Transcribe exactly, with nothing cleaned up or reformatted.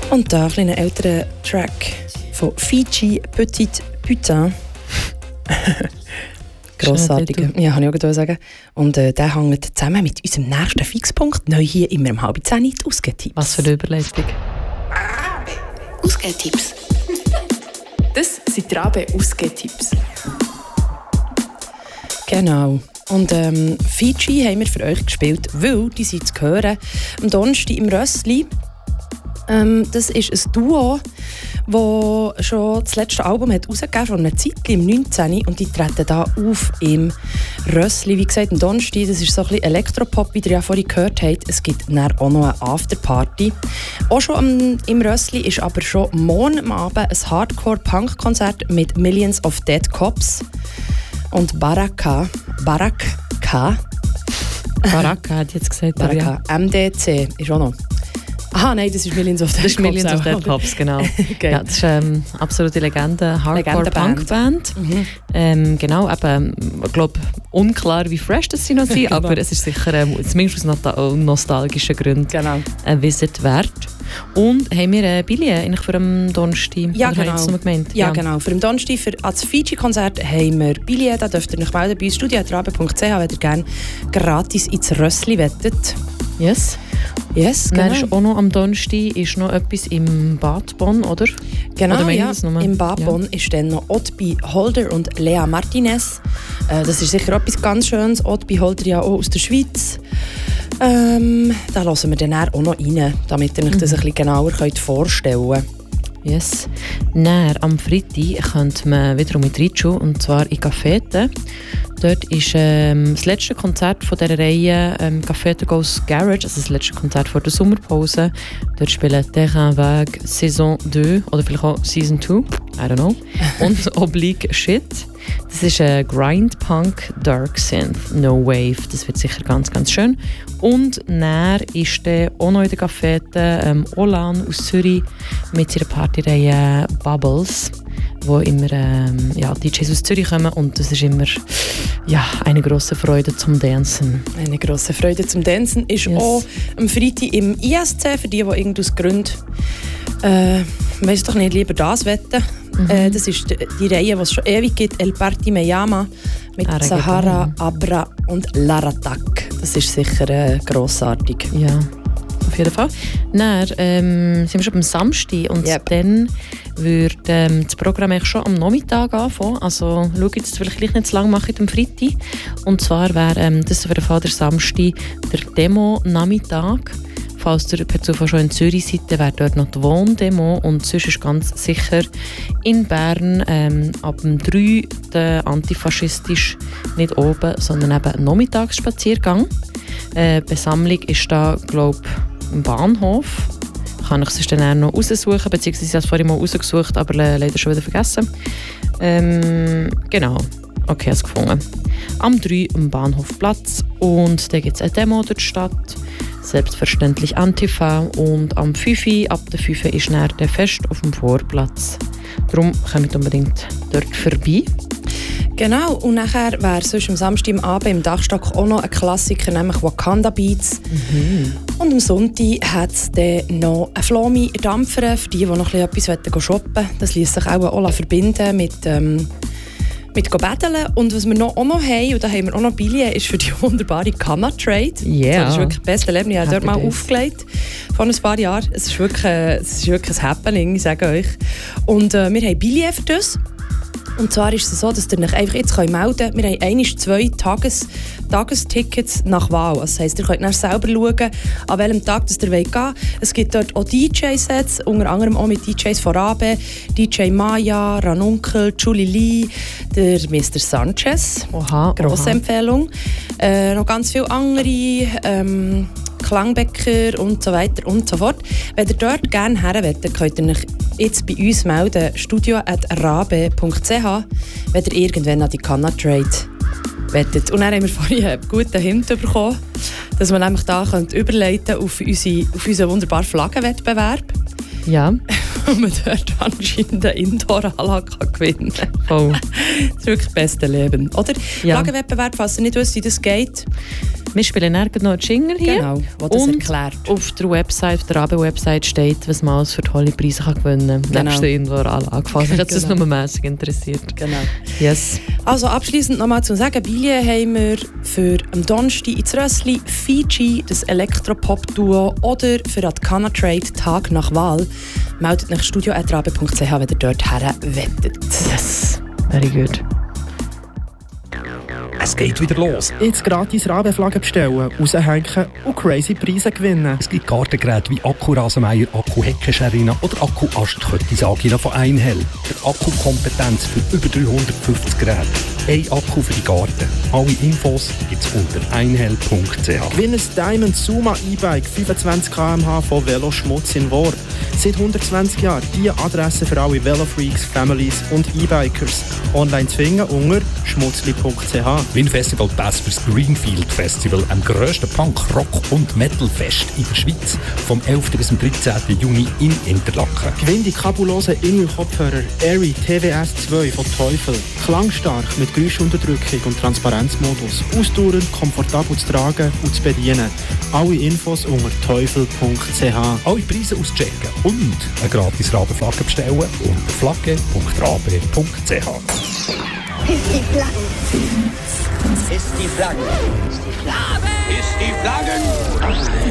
Und da ein kleiner älterer Track von Fiji Petit Putain. Grossartiger. Ja, kann ich auch gerade sagen. Und äh, der hängt zusammen mit unserem nächsten Fixpunkt neu hier immer um halb zehn die Ausgehtipps. Was für eine Überleitung. Ausgehtipps. Das sind die Rabe Ausgehtipps. Genau. Und ähm, Fiji haben wir für euch gespielt, weil die sind zu hören am Donnerstag im Rössli. Ähm, das ist ein Duo, das schon das letzte Album hat rausgegeben von einer Zeit, im neunzehn. Und die treten da auf im Rössli. Wie gesagt, am Donnerstag, das ist so ein bisschen Elektropop, wie ihr ja vorhin gehört habt. Es gibt dann auch noch eine Afterparty. Auch schon am, im Rössli ist aber schon morgen am Abend ein Hardcore-Punk-Konzert mit Millions of Dead Cops. Und Baraka, Baraka, Baraka hat jetzt gesagt. Baraka, ja. M D C ist auch noch. Aha, nein, das ist Millions of Dead Cops. Das ist Millions of Dead Cops, genau. Okay. Ja, das ist eine ähm, absolute Legende, Hardcore-Punk-Band. Mhm. Ähm, genau, eben, ich glaube, unklar, wie fresh das sie noch sind, aber es ist sicher, ähm, zumindest aus nostalgischen Gründen, genau. ein Visit wert. Und haben wir äh, Billett eigentlich für den Donnerstag? Ja, oder genau. Gemeint? Ja, ja, genau. Für den Donnerstag, für das Fiji-Konzert haben wir Billett. Da dürft ihr euch melden bei studio punkt rabe punkt c h, wenn ihr gerne gratis ins Rössli wettet. Yes. Yes, genau. Dann ist auch noch am Donnerstag ist noch etwas im Bad Bonn, oder? Genau, oder ja. Im Bad Bonn ja. ist dann noch Otbi Holder und Lea Martinez. Äh, das ist sicher etwas ganz Schönes. Otbi Holder ja auch aus der Schweiz. Ähm, da hören wir dann auch noch rein, damit ihr euch das ein bisschen genauer könnt vorstellen könnt. Yes. Dann, am Freitag könnt man wiederum mit Ritschu, und zwar in Cafete. Dort ist ähm, das letzte Konzert von dieser Reihe ähm, Cafete Goes Garage, also das letzte Konzert vor der Sommerpause. Dort spielen Terrain Vague Saison zwei oder vielleicht auch Season zwei, I don't know. Und Oblique Shit. Das ist ein Grind-Punk Dark Synth, No Wave. Das wird sicher ganz, ganz schön. Und dann ist dann auch noch in der Cafete ähm, Olan aus Zürich mit seiner Partyreihe Bubbles, wo immer ähm, ja, D Js aus Zürich kommen, und das ist immer ja, eine grosse Freude zum Dancen. Eine grosse Freude zum Dancen ist yes. auch am Freitag im I S C, für die, die irgendwas Gründen äh, weiss doch nicht, lieber das wetten. Mhm. Äh, das ist die, die Reihe, die es schon ewig gibt, El Party Me Llama mit ah, Sahara, Abra und Laratak. Das ist sicher äh, grossartig. Ja, auf jeden Fall. Dann ähm, sind wir schon am Samstag und yep. dann würde ähm, das Programm eigentlich schon am Nachmittag anfangen. Also schau jetzt vielleicht gleich nicht zu lange machen am Freitag. Und zwar wäre ähm, das für den Fall der Samstag der Demo-Nachmittag. Falls ihr per Zufall schon in Zürich seid, wäre dort noch die Wohndemo, und sonst ist ganz sicher in Bern ähm, ab dem drei der antifaschistisch nicht oben, sondern eben ein Nachmittagsspaziergang. Äh, die Besammlung ist da, glaube ich, im Bahnhof. Kann ich es dann auch noch raussuchen, beziehungsweise ich habe es vorhin mal rausgesucht, aber leider schon wieder vergessen. Ähm, genau, okay, ich habe es gefunden. Am drei am Bahnhofplatz, und da gibt es eine Demo durch die Stadt. Selbstverständlich Antifa, und am fünf ab der fünf ist dann der Fest auf dem Vorplatz. Darum kommt unbedingt dort vorbei. Genau, und nachher wäre sonst am Samstag am Abend im Dachstock auch noch ein Klassiker, nämlich Wakanda Beats. Mhm. Und am Sonntag hat es dann noch eine Flomi Dampfer, für die, die noch etwas shoppen wollen. Das ließ sich auch, auch verbinden mit... Ähm, mit Betteln. Und was wir noch, auch noch haben, und da haben wir auch noch Billett, ist für die wunderbare Canna Trade. Yeah. Das ist wirklich das beste Leben. Ich habe dort mal days. aufgelegt vor ein paar Jahren. Es ist wirklich, es ist wirklich ein Happening, ich sage euch. Und äh, wir haben Billett für das. Und zwar ist es so, dass ihr euch einfach jetzt melden könnt. Wir haben einmal zwei Tages, Tagestickets nach Wahl. Das heisst, ihr könnt dann selber schauen, an welchem Tag das ihr gehen wollt. Es gibt dort auch D J-Sets, unter anderem auch mit D Js von Rabe, D J Maya, Ranunkel, Julie Lee, der Mister Sanchez. Oha, Grosse oha. Empfehlung. Äh, noch ganz viele andere. Ähm, Klangbäcker und so weiter und so fort. Wenn ihr dort gerne her wollt, könnt ihr euch jetzt bei uns melden, studio at rabe punkt c h, wenn ihr irgendwann an die Canna Trade wettet. Und dann haben wir vorhin einen guten Hint bekommen, dass man nämlich da könnt überleiten auf, unsere, auf unseren wunderbaren Flaggenwettbewerb. Ja. Und man dort anscheinend eine Indoor-Anlage gewinnen kann. Oh. Das ist wirklich das beste Leben. Oder? Ja. Flaggenwettbewerb, falls ihr nicht wisst, wie das geht. Wir spielen nirgends noch einen Jingle hier. Genau, wo das und erklärt. auf der Website, auf der Rabe-Website steht, was man alles für tolle Preise kann gewinnen kann. Genau. Nebst der Indoor-Anlage. Falls mich das Genau. nur mässig interessiert. Genau. Yes. Also abschliessend nochmal zu sagen, Billie haben wir für am Donnerstag ins Rössli, Fiji, das Elektropop-Duo oder für Adcana Trade Tag nach Wahl. Meldet nach studio at rabe punkt c h, wenn ihr dort her wettet. Yes. Very good. Es geht wieder los. Jetzt gratis Rabenflaggen bestellen, raushängen und crazy Preise gewinnen. Es gibt Gartengeräte wie Akku-Rasenmäher, Akku-Heckenscharina oder Akku-Astkörtisagina von Einhell. Der Akkukompetenz für über dreihundertfünfzig Geräte. Ein Akku für die Garten. Alle Infos gibt's unter einhell punkt c h. Gewinn ein Diamond Suma E-Bike fünfundzwanzig Kilometer pro Stunde von Veloschmutz in Worb. Seit hundertzwanzig Jahren die Adresse für alle Velofreaks, Families und E-Bikers. Online zu finden unter schmutzli punkt c h. Win Festival Pass fürs Greenfield Festival, am grössten Punk, Rock und Metal Fest in der Schweiz, vom elften bis zum dreizehnten Juni in Interlaken. Gewinn die kabulosen Ingel-Kopfhörer Airy T W S zwei von Teufel. Klangstark mit Geräuschunterdrückung und Transparenzmodus. Ausdauernd, komfortabel zu tragen und zu bedienen. Alle Infos unter teufel punkt c h. Alle Preise auschecken und eine gratis Rabenflagge bestellen unter flagge punkt rabe punkt c h. Ist die Flagge. Ist die Flagge. Ist die Flagge. Ist die Flagge.